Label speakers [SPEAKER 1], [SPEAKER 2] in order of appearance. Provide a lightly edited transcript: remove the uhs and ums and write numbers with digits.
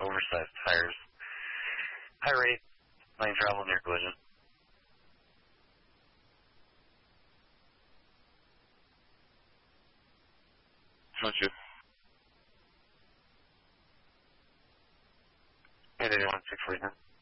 [SPEAKER 1] oversized tires. High rate, lane travel near collision.
[SPEAKER 2] Switch it.
[SPEAKER 1] 881, 649.